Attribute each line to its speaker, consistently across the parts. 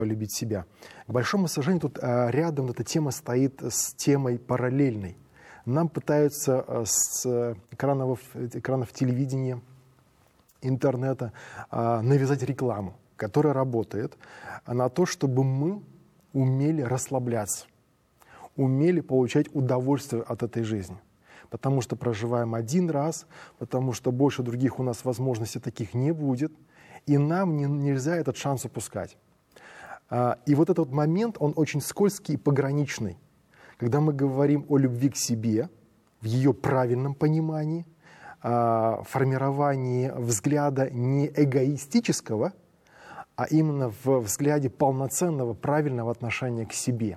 Speaker 1: полюбить себя. К большому сожалению, тут рядом эта тема стоит с темой параллельной. Нам пытаются с экранов телевидения, интернета навязать рекламу, которая работает на то, чтобы мы умели расслабляться, умели получать удовольствие от этой жизни. Потому что проживаем один раз, потому что больше других у нас возможностей таких не будет, и нам нельзя этот шанс упускать. И вот этот момент, он очень скользкий и пограничный. Когда мы говорим о любви к себе, в ее правильном понимании, формировании взгляда не эгоистического, а именно в взгляде полноценного, правильного отношения к себе.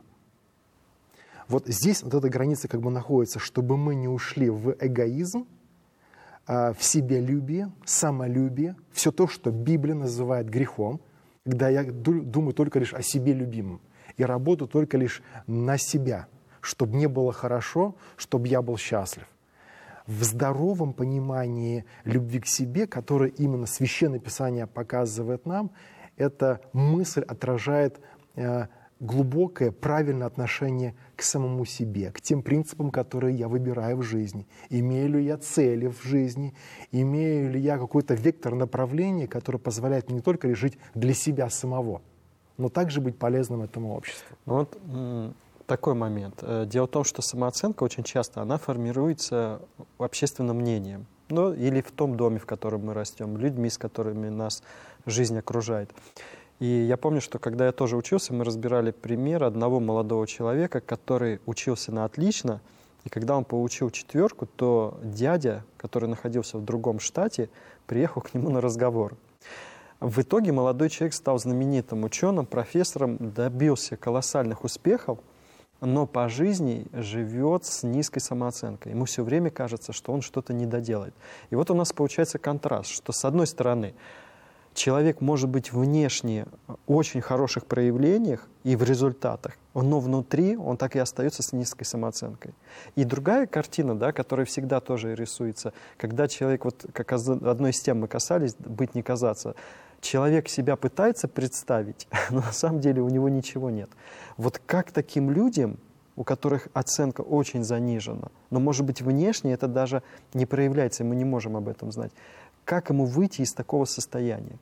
Speaker 1: Вот здесь вот эта граница как бы находится, чтобы мы не ушли в эгоизм, в себялюбие, самолюбие, все то, что Библия называет грехом, когда я думаю только лишь о себе любимом и работаю только лишь на себя, чтобы мне было хорошо, чтобы я был счастлив. В здоровом понимании любви к себе, которое именно Священное Писание показывает нам, эта мысль отражает глубокое, правильное отношение к самому себе, к тем принципам, которые я выбираю в жизни. Имею ли я цели в жизни, имею ли я какой-то вектор направления, который позволяет мне не только лишь жить для себя самого, но также быть полезным этому обществу.
Speaker 2: Вот такой момент. Дело в том, что самооценка очень часто она формируется общественным мнением. Ну, или в том доме, в котором мы растем, людьми, с которыми нас жизнь окружает. И я помню, что когда я тоже учился, мы разбирали пример одного молодого человека, который учился на отлично, и когда он получил 4, то дядя, который находился в другом штате, приехал к нему на разговор. В итоге молодой человек стал знаменитым ученым, профессором, добился колоссальных успехов, но по жизни живет с низкой самооценкой. Ему все время кажется, что он что-то не доделает. И вот у нас получается контраст, что с одной стороны человек может быть внешне очень хороших проявлениях и в результатах, но внутри он так и остается с низкой самооценкой. И другая картина, да, которая всегда тоже рисуется, когда человек, вот как одной из тем мы касались, быть не казаться, человек себя пытается представить, но на самом деле у него ничего нет. Вот как таким людям, у которых оценка очень занижена, но, может быть, внешне это даже не проявляется, и мы не можем об этом знать, как ему выйти из такого состояния?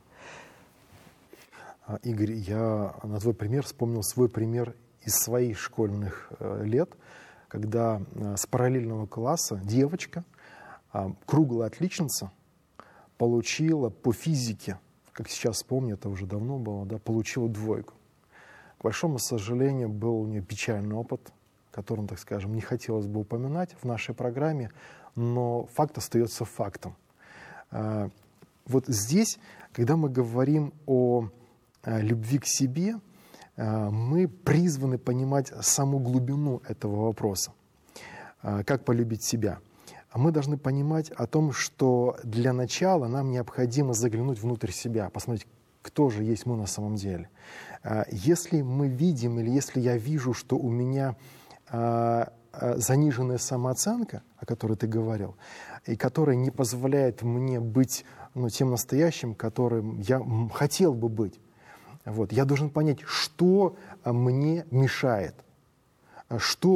Speaker 1: Игорь, я на твой пример вспомнил свой пример из своих школьных лет, когда с параллельного класса девочка, круглая отличница, получила по физике, как сейчас помню, это уже давно было, да, получила 2. К большому сожалению, был у нее печальный опыт, который, так скажем, не хотелось бы упоминать в нашей программе, но факт остается фактом. Вот здесь, когда мы говорим о любви к себе, мы призваны понимать саму глубину этого вопроса. Как полюбить себя? Мы должны понимать о том, что для начала нам необходимо заглянуть внутрь себя, посмотреть, кто же есть мы на самом деле. Если мы видим, или если я вижу, что у меня заниженная самооценка, о которой ты говорил, и которая не позволяет мне быть тем настоящим, которым я хотел бы быть. Вот. Я должен понять, что мне мешает, что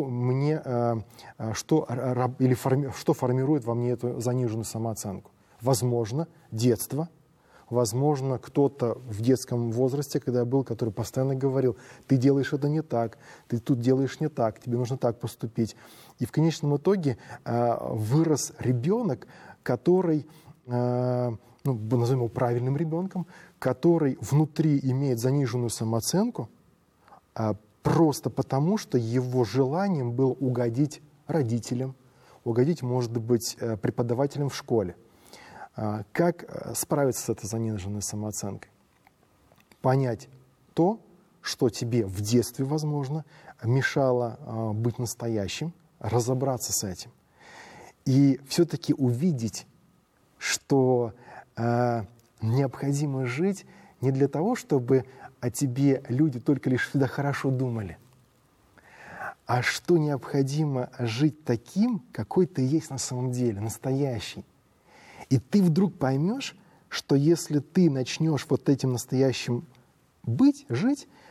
Speaker 1: формирует во мне эту заниженную самооценку. Возможно, детство. Возможно, кто-то в детском возрасте, когда я был, который постоянно говорил, ты делаешь это не так, ты тут делаешь не так, тебе нужно так поступить. И в конечном итоге вырос ребенок, который, назовем его правильным ребенком, который внутри имеет заниженную самооценку, просто потому, что его желанием было угодить родителям, угодить, может быть, преподавателям в школе. Как справиться с этой заниженной самооценкой? Понять то, что тебе в детстве, возможно, мешало быть настоящим, разобраться с этим. И все-таки увидеть, что необходимо жить не для того, чтобы о тебе люди только лишь всегда хорошо думали, а что необходимо жить таким, какой ты есть на самом деле, настоящий. И ты вдруг поймешь, что если ты начнешь вот этим настоящим жить,